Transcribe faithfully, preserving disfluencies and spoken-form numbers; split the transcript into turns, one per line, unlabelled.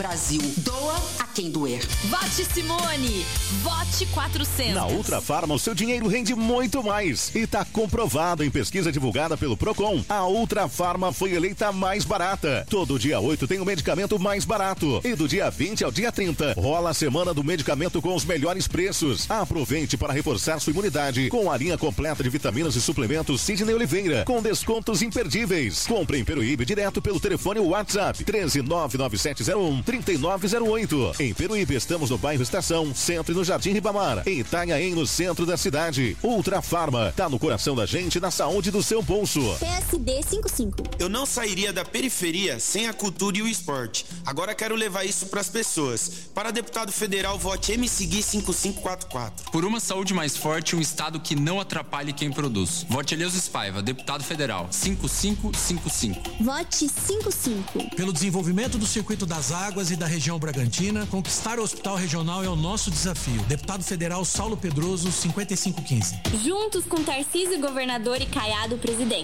Brasil, doa a quem doer.
Vote Simone, vote quatrocentos.
Na Ultra Farma, o seu dinheiro rende muito mais. E tá comprovado em pesquisa divulgada pelo Procon. A Ultra Farma foi eleita a mais barata. Todo dia oito tem um medicamento mais barato. E do dia vinte ao dia trinta, rola a semana do medicamento com os melhores preços. Aproveite para reforçar sua imunidade com a linha completa de vitaminas e suplementos Sidney Oliveira, com descontos imperdíveis. Compre em Peruíbe direto pelo telefone WhatsApp treze nove nove sete zero um trinta e nove zero oito. Em Peruíbe estamos no bairro Estação, Centro e no Jardim Ribamar. Em Itanhaém, no centro da cidade. Ultra Farma, tá no coração da gente, na saúde do seu bolso.
P S D cinquenta e cinco.
Eu não sairia da periferia sem a cultura e o esporte. Agora quero levar isso pras pessoas. Para deputado federal, vote M C G I cinco cinco quatro quatro.
Por uma saúde mais forte e um estado que não atrapalhe quem produz. Vote Eleusis Paiva, deputado federal, cinco cinco cinco cinco.
Vote cinquenta e cinco.
Pelo desenvolvimento do circuito das águas e da região Bragantina, conquistar o hospital regional é o nosso desafio. Deputado federal Saulo Pedroso, cinquenta e cinco quinze.
Juntos com Tarcísio, governador, e Caiado, presidente.